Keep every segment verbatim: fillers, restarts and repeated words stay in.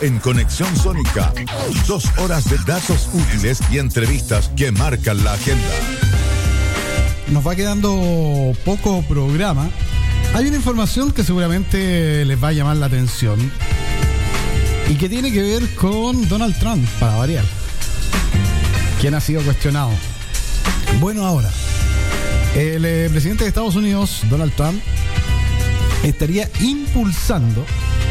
en Conexión Sónica. Dos horas de datos útiles y entrevistas que marcan la agenda. Nos va quedando poco programa. Hay una información que seguramente les va a llamar la atención y que tiene que ver con Donald Trump, para variar, quien ha sido cuestionado. Bueno, ahora, el eh, presidente de Estados Unidos, Donald Trump, estaría impulsando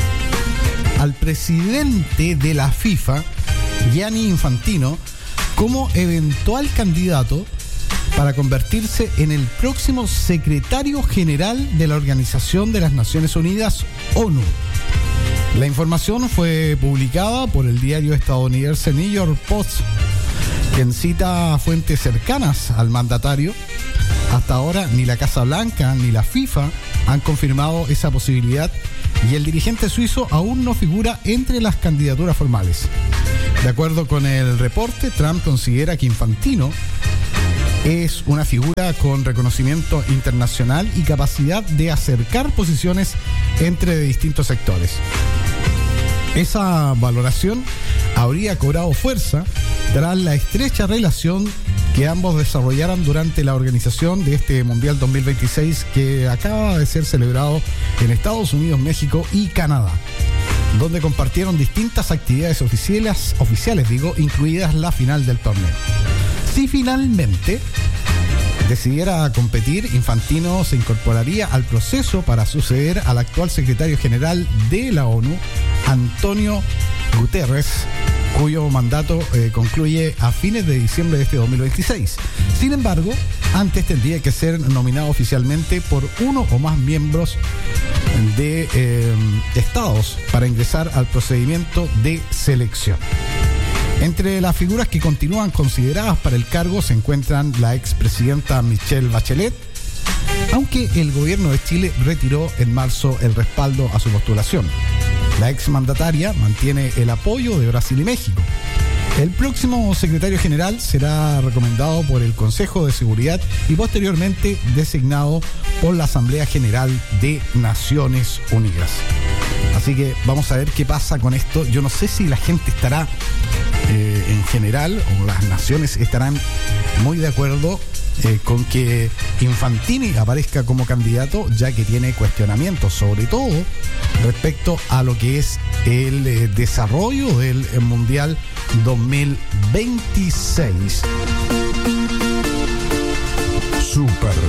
al presidente de la FIFA, Gianni Infantino, como eventual candidato para convertirse en el próximo secretario general de la Organización de las Naciones Unidas, ONU. La información fue publicada por el diario estadounidense New York Post, quien cita a fuentes cercanas al mandatario. Hasta ahora ni la Casa Blanca ni la FIFA han confirmado esa posibilidad y el dirigente suizo aún no figura entre las candidaturas formales. De acuerdo con el reporte, Trump considera que Infantino es una figura con reconocimiento internacional y capacidad de acercar posiciones entre distintos sectores. Esa valoración habría cobrado fuerza tras la estrecha relación que ambos desarrollaron durante la organización de este Mundial dos mil veintiséis, que acaba de ser celebrado en Estados Unidos, México y Canadá, donde compartieron distintas actividades oficiales, oficiales digo, incluidas la final del torneo. Si finalmente decidiera competir, Infantino se incorporaría al proceso para suceder al actual secretario general de la ONU, Antonio Guterres, cuyo mandato eh, concluye a fines de diciembre de este dos mil veintiséis. Sin embargo, antes tendría que ser nominado oficialmente por uno o más miembros de eh, estados para ingresar al procedimiento de selección. Entre las figuras que continúan consideradas para el cargo se encuentran la expresidenta Michelle Bachelet, aunque el gobierno de Chile retiró en marzo el respaldo a su postulación. La exmandataria mantiene el apoyo de Brasil y México. El próximo secretario general será recomendado por el Consejo de Seguridad y posteriormente designado por la Asamblea General de Naciones Unidas. Así que vamos a ver qué pasa con esto. Yo no sé si la gente estará eh, en general, o las naciones estarán muy de acuerdo eh, con que Infantini aparezca como candidato, ya que tiene cuestionamientos, sobre todo respecto a lo que es el eh, desarrollo del eh, Mundial dos mil veintiséis. Super